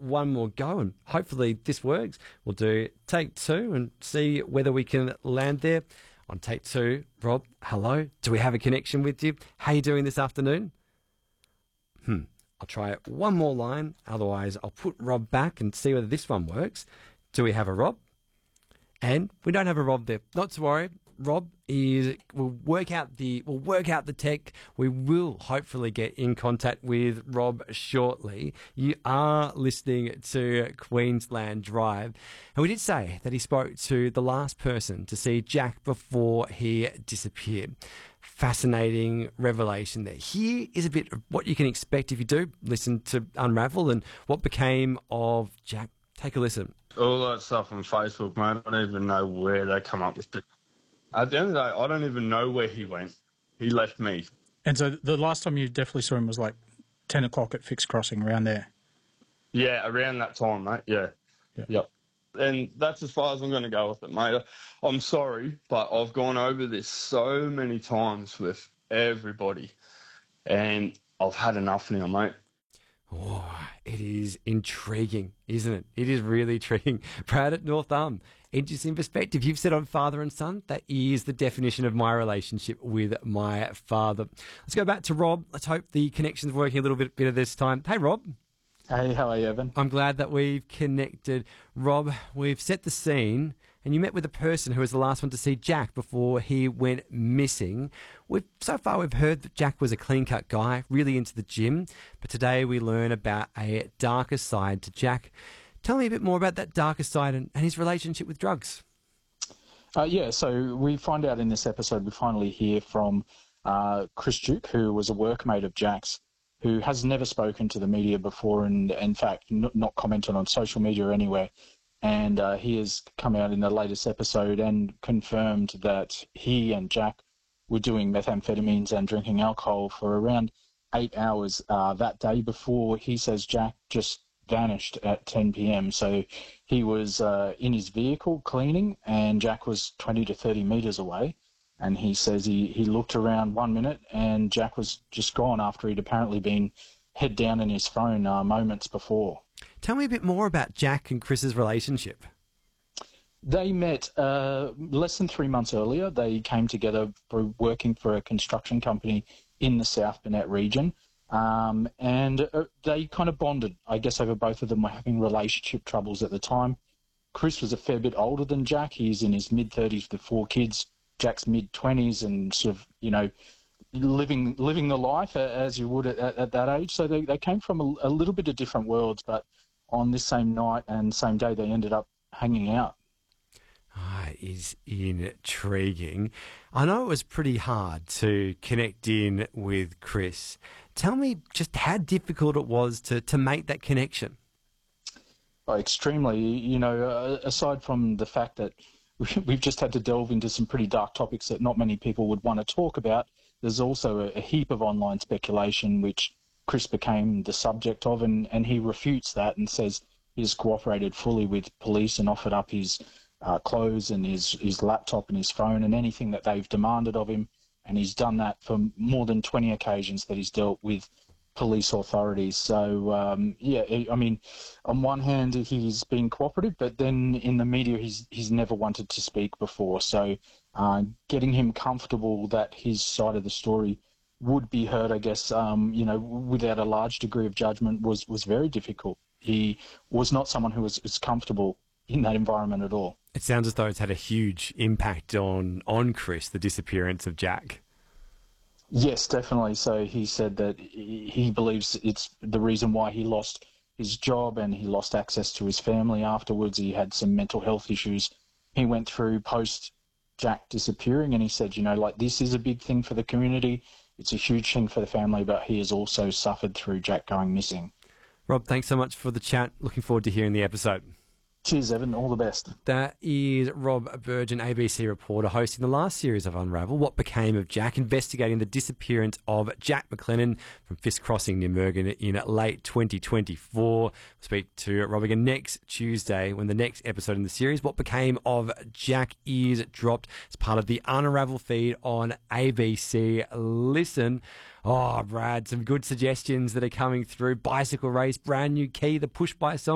one more go, and hopefully this works. We'll do take two and see whether we can land there. On take two, Rob, hello. Do we have a connection with you? How are you doing this afternoon? I'll try one more line. Otherwise, I'll put Rob back and see whether this one works. Do we have a Rob? And we don't have a Rob there. Not to worry. Rob we'll work out the tech. We will hopefully get in contact with Rob shortly. You are listening to Queensland Drive. And we did say that he spoke to the last person to see Jack before he disappeared. Fascinating revelation there. Here is a bit of what you can expect if you do listen to Unravel and what became of Jack. Take a listen. All that stuff on Facebook, mate, I don't even know where they come up with it. At the end of the day, I don't even know where he went. He left me. And so the last time you definitely saw him was like 10 o'clock at Fix Crossing, around there? Yeah, around that time, mate, yeah. Yep. And that's as far as I'm going to go with it, mate. I'm sorry, but I've gone over this so many times with everybody, and I've had enough now, mate. Oh, it is intriguing, isn't it? It is really intriguing. Brad at North Arm, interesting perspective. You've said I'm father and son. That is the definition of my relationship with my father. Let's go back to Rob. Let's hope the connection's working a little bit better this time. Hey, Rob. Hey, how are you, Evan? I'm glad that we've connected. Rob, we've set the scene, and you met with a person who was the last one to see Jack before he went missing. So far we've heard that Jack was a clean-cut guy, really into the gym, but today we learn about a darker side to Jack. Tell me a bit more about that darker side and his relationship with drugs. So we find out in this episode, we finally hear from Chris Duke, who was a workmate of Jack's, who has never spoken to the media before and, in fact, not commented on social media or anywhere. And he has come out in the latest episode and confirmed that he and Jack were doing methamphetamines and drinking alcohol for around 8 hours that day before he says Jack just vanished at 10 p.m. So he was in his vehicle cleaning, and Jack was 20 to 30 metres away. And he says he looked around 1 minute and Jack was just gone after he'd apparently been head down in his phone moments before. Tell me a bit more about Jack and Chris's relationship. They met less than 3 months earlier. They came together for working for a construction company in the South Burnett region. And they kind of bonded. I guess over both of them were having relationship troubles at the time. Chris was a fair bit older than Jack. He's in his mid-30s with 4 kids. Jack's mid-20s and sort of, living the life as you would at that age. So they came from a little bit of different worlds, but on this same night and same day they ended up hanging out. It is intriguing. I know it was pretty hard to connect in with Chris. Tell me just how difficult it was to make that connection. Extremely. Aside from the fact that we've just had to delve into some pretty dark topics that not many people would want to talk about, there's also a heap of online speculation which Chris became the subject of, and he refutes that and says he's cooperated fully with police and offered up his clothes and his laptop and his phone and anything that they've demanded of him, and he's done that for more than 20 occasions that he's dealt with police authorities. So, on one hand, he's been cooperative, but then in the media, he's never wanted to speak before. So getting him comfortable that his side of the story would be heard, I guess, without a large degree of judgment was very difficult. He was not someone who was comfortable in that environment at all. It sounds as though it's had a huge impact on Chris, the disappearance of Jack. Yes, definitely. So he said that he believes it's the reason why he lost his job and he lost access to his family afterwards. He had some mental health issues he went through post Jack disappearing, and he said, this is a big thing for the community. It's a huge thing for the family, but he has also suffered through Jack going missing. Rob, thanks so much for the chat. Looking forward to hearing the episode. Cheers, Evan. All the best. That is Rob Burgeon, ABC reporter, hosting the last series of Unravel, What Became of Jack, investigating the disappearance of Jack McLennan from Fisk Crossing near Murgon in late 2024. We'll speak to Rob again next Tuesday when the next episode in the series, What Became of Jack, is dropped as part of the Unravel feed on ABC Listen. Oh, Brad, some good suggestions that are coming through. Bicycle race, brand new key, the push by song.